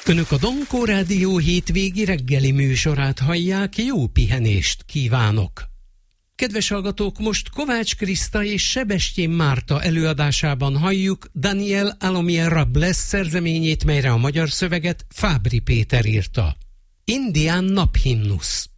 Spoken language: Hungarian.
Önök a Donkó Rádió hétvégi reggeli műsorát hallják, jó pihenést kívánok! Kedves hallgatók, most Kovács Kriszta és Sebestyén Márta előadásában halljuk Daniel Alomier Rabelais szerzeményét, melyre a magyar szöveget Fábry Péter írta. Indián naphimnusz.